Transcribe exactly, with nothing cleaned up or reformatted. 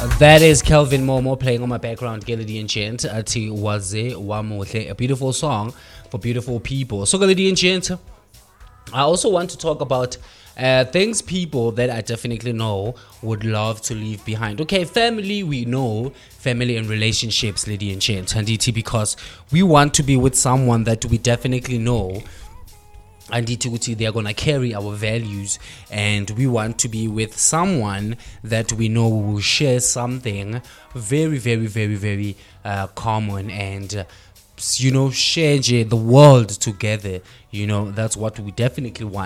That is Kelvin Momo playing on my background, Galadi Enchant. Ati Waze Wamotle, a beautiful song for beautiful people. So, Galadi Enchant, I also want to talk about uh, things people that I definitely know would love to leave behind. Okay, family, we know family and relationships, Lady Enchant, Handiti, because we want to be with someone that we definitely know. And they are going to carry our values, and we want to be with someone that we know will share something very, very, very, very uh, common, and uh, you know, share the world together. You know, that's what we definitely want.